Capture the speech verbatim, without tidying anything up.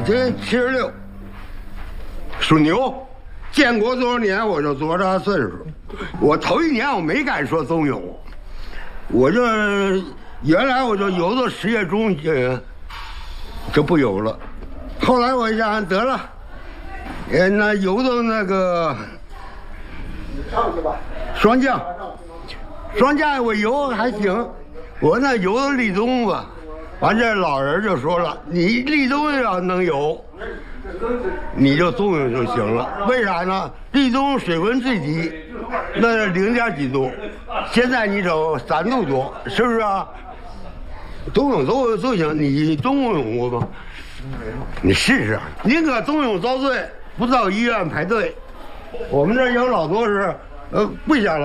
今七十六，属牛。建国多少年我就多大岁数。我头一年我没敢说冬泳，我这原来我就游到十月中旬就不游了。后来我一想得了，呃，那游到那个上去吧，双降，双降我游还行，我那游到立冬吧。完这老人就说了，你立冬要能游，你就冬泳就行了。为啥呢？立冬水温最低，那零点几度，现在你瞅三度多，是不是啊？冬泳都都行，你冬泳过吗？你试试，宁可冬泳遭罪，不到医院排队。我们这有老多是，呃，不想来。